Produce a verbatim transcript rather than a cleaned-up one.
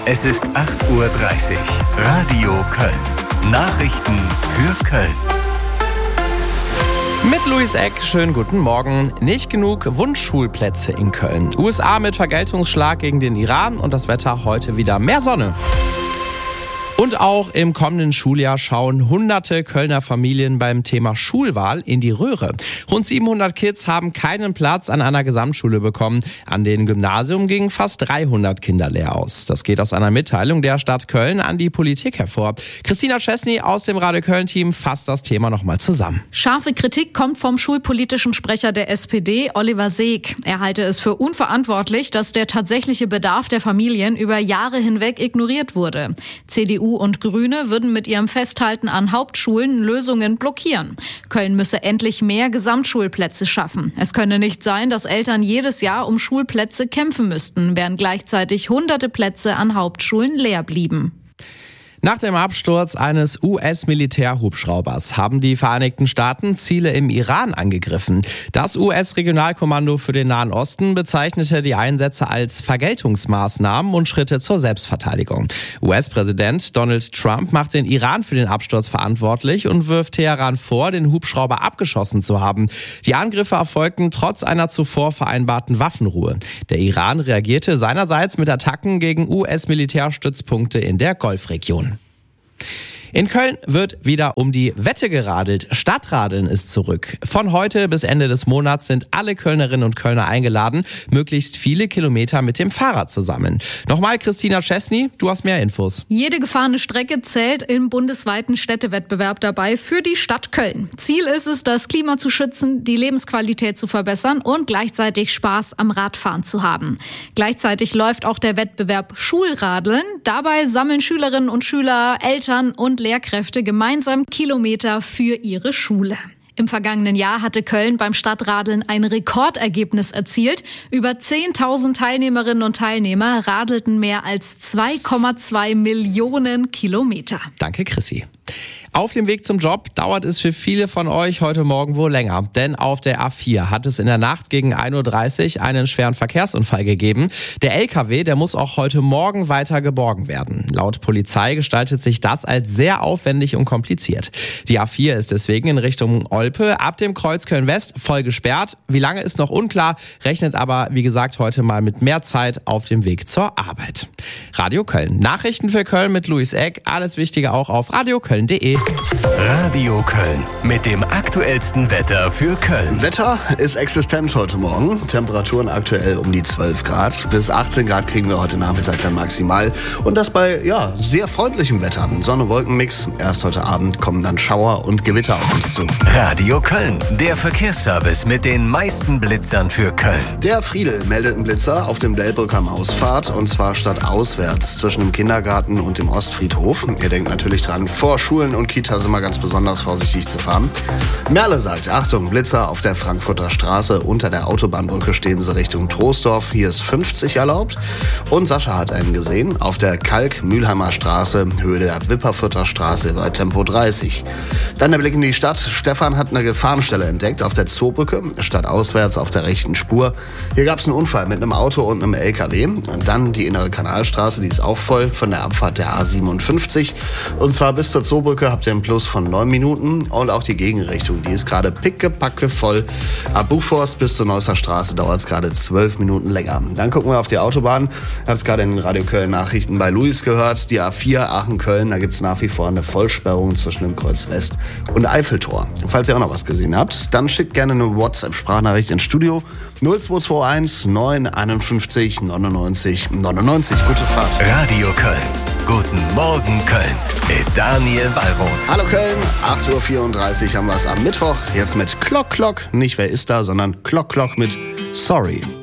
Es ist acht Uhr dreißig. Radio Köln. Nachrichten für Köln. Mit Luis Eck, schönen guten Morgen. Nicht genug Wunschschulplätze in Köln. U S A mit Vergeltungsschlag gegen den Iran und das Wetter heute wieder mehr Sonne. Und auch im kommenden Schuljahr schauen hunderte Kölner Familien beim Thema Schulwahl in die Röhre. Rund siebenhundert Kids haben keinen Platz an einer Gesamtschule bekommen. An den Gymnasien gingen fast dreihundert Kinder leer aus. Das geht aus einer Mitteilung der Stadt Köln an die Politik hervor. Christina Chesney aus dem Radio Köln-Team fasst das Thema nochmal zusammen. Scharfe Kritik kommt vom schulpolitischen Sprecher der S P D, Oliver Seeg. Er halte es für unverantwortlich, dass der tatsächliche Bedarf der Familien über Jahre hinweg ignoriert wurde. C D U und Grüne würden mit ihrem Festhalten an Hauptschulen Lösungen blockieren. Köln müsse endlich mehr Gesamtschulplätze schaffen. Es könne nicht sein, dass Eltern jedes Jahr um Schulplätze kämpfen müssten, während gleichzeitig hunderte Plätze an Hauptschulen leer blieben. Nach dem Absturz eines U S-Militärhubschraubers haben die Vereinigten Staaten Ziele im Iran angegriffen. Das U S-Regionalkommando für den Nahen Osten bezeichnete die Einsätze als Vergeltungsmaßnahmen und Schritte zur Selbstverteidigung. U S-Präsident Donald Trump macht den Iran für den Absturz verantwortlich und wirft Teheran vor, den Hubschrauber abgeschossen zu haben. Die Angriffe erfolgten trotz einer zuvor vereinbarten Waffenruhe. Der Iran reagierte seinerseits mit Attacken gegen U S-Militärstützpunkte in der Golfregion. In Köln wird wieder um die Wette geradelt. Stadtradeln ist zurück. Von heute bis Ende des Monats sind alle Kölnerinnen und Kölner eingeladen, möglichst viele Kilometer mit dem Fahrrad zu sammeln. Nochmal Christina Chesney, du hast mehr Infos. Jede gefahrene Strecke zählt im bundesweiten Städtewettbewerb dabei für die Stadt Köln. Ziel ist es, das Klima zu schützen, die Lebensqualität zu verbessern und gleichzeitig Spaß am Radfahren zu haben. Gleichzeitig läuft auch der Wettbewerb Schulradeln. Dabei sammeln Schülerinnen und Schüler, Eltern und Lehrkräfte gemeinsam Kilometer für ihre Schule. Im vergangenen Jahr hatte Köln beim Stadtradeln ein Rekordergebnis erzielt. Über zehntausend Teilnehmerinnen und Teilnehmer radelten mehr als zwei Komma zwei Millionen Kilometer. Danke, Chrissy. Auf dem Weg zum Job dauert es für viele von euch heute Morgen wohl länger. Denn auf der A vier hat es in der Nacht gegen ein Uhr dreißig einen schweren Verkehrsunfall gegeben. Der L K W, der muss auch heute Morgen weiter geborgen werden. Laut Polizei gestaltet sich das als sehr aufwendig und kompliziert. Die A vier ist deswegen in Richtung Olpe ab dem Kreuz Köln-West voll gesperrt. Wie lange ist noch unklar, rechnet aber, wie gesagt, heute mal mit mehr Zeit auf dem Weg zur Arbeit. Radio Köln. Nachrichten für Köln mit Luis Eck. Alles Wichtige auch auf radioköln punkt de. Radio Köln mit dem aktuellsten Wetter für Köln. Wetter ist existent heute Morgen. Temperaturen aktuell um die zwölf Grad. Bis achtzehn Grad kriegen wir heute Nachmittag dann maximal. Und das bei ja sehr freundlichem Wetter. Sonne-Wolken-Mix. Erst heute Abend kommen dann Schauer und Gewitter auf uns zu. Radio Köln, der Verkehrsservice mit den meisten Blitzern für Köln. Der Friedel meldet einen Blitzer auf dem Delbrücker Ausfahrt. Und zwar stadtauswärts zwischen dem Kindergarten und dem Ostfriedhof. Ihr denkt natürlich dran, vor Schulen und Kitas immer ganz besonders vorsichtig zu fahren. Merle sagt, Achtung, Blitzer auf der Frankfurter Straße. Unter der Autobahnbrücke stehen sie Richtung Troisdorf. Hier ist fünfzig erlaubt. Und Sascha hat einen gesehen. Auf der Kalk-Mühlheimer Straße, Höhe der Wipperfurter Straße bei Tempo dreißig. Dann der Blick in die Stadt. Stefan hat eine Gefahrenstelle entdeckt auf der Zoobrücke, stadtauswärts auf der rechten Spur. Hier gab es einen Unfall mit einem Auto und einem L K W. Und dann die innere Kanalstraße, die ist auch voll von der Abfahrt der A siebenundfünfzig. Und zwar bis zur Zoobrücke habt ihr einen Plus von neun Minuten und auch die Gegenrichtung, die ist gerade pickepacke voll. Ab Buchforst bis zur Neusser Straße dauert es gerade zwölf Minuten länger. Dann gucken wir auf die Autobahn. Ich habe es gerade in den Radio Köln Nachrichten bei Luis gehört. Die A vier Aachen-Köln, da gibt es nach wie vor eine Vollsperrung zwischen dem Kreuz West und Eiffeltor. Falls ihr auch noch was gesehen habt, dann schickt gerne eine WhatsApp-Sprachnachricht ins Studio null zwei zwei eins neun einundfünfzig neunundneunzig neunundneunzig. Gute Fahrt. Radio Köln. Guten Morgen Köln mit Daniel Wallroth. Hallo Köln, acht Uhr vierunddreißig haben wir es am Mittwoch. Jetzt mit Klock Klock. Nicht wer ist da, sondern Klock Klock mit Sorry.